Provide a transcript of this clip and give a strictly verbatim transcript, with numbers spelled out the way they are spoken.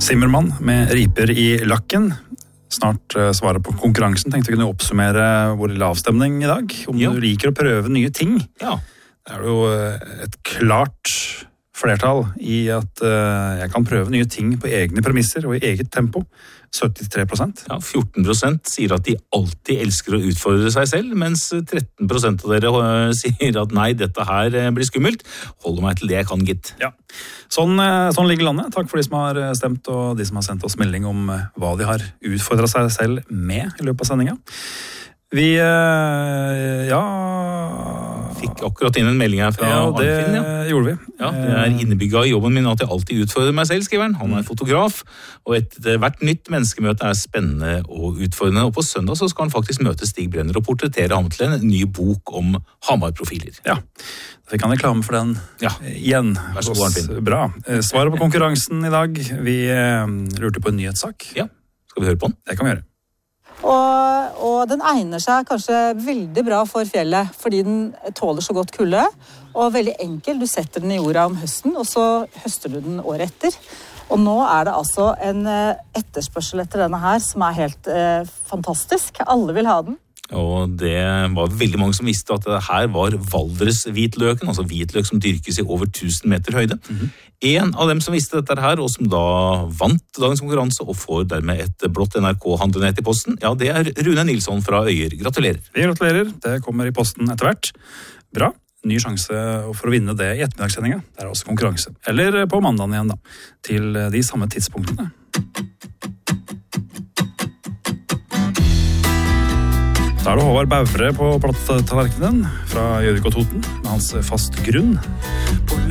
Simmermann med riper i lakken. Snart uh, svaret på konkurransen. Tenkte vi kunne oppsummere vår lavstemning i dag. Om ja. Du liker å prøve nye ting. Ja. Det er jo uh, et klart flertall i at uh, jeg kan prøve nye ting på egne premisser og i eget tempo. syttitre prosent. Ja, fjorten prosent sier at de alltid elsker å utfordre seg selv, mens tretten prosent av dere uh, sier at nei, dette her uh, blir skummelt. Holder meg til det jeg kan, gitt. Ja, sånn, uh, sånn ligger landet. Takk for de som har stemt, og de som har sendt oss melding om uh, hva de har utfordret seg selv med i løpet av sendingen. Vi, uh, ja... Fikk akkurat inn en melding her fra ja, det Arnfinn, ja. gjorde vi. Ja, det er innebygget i jobben min at jeg alltid utfordrer meg selv, skriver han. Han er fotograf, og et, hvert nytt menneskemøte er spennende og utfordrende. Og på søndag så skal han faktisk møte Stig Brenner og portrettere ham til en ny bok om Hamar-profiler. Ja, da fikk han reklame for den ja. igjen. Vær så god, Arnfinn. Bra. Svaret på konkurransen i dag. Vi lurte på en nyhetssak. Ja, skal vi høre på den? Det kan vi gjøre. Og, og den egner seg kanskje veldig bra for fjellet, fordi den tåler så godt kulde, og veldig enkel. Du setter den i jorda om høsten, og så høster du den året etter. Og nå er det altså en etterspørsel etter denne her, som er helt eh, fantastisk. Alle vil ha den. Og det var veldig mange som visste at det her var Valdres-hvitløken, altså hvitløk som dyrkes i over tusen meter høyde. Mm-hmm. En av dem som visste dette her, og som da vant dagens konkurranse, og får dermed et blått N R K-handlenett i posten, ja, det er Rune Nilsson fra Øyer. Gratulerer. Vi gratulerer. Det kommer i posten etter hvert. Bra. Ny sjanse for å vinne det i ettermiddagssendingen. Det er også konkurranse. Eller på mandagen igjen da, til de samme tidspunktene. Da er det Håvard Bauvre på platttallerkenen fra Gjøvik og Toten, med hans fast grunn.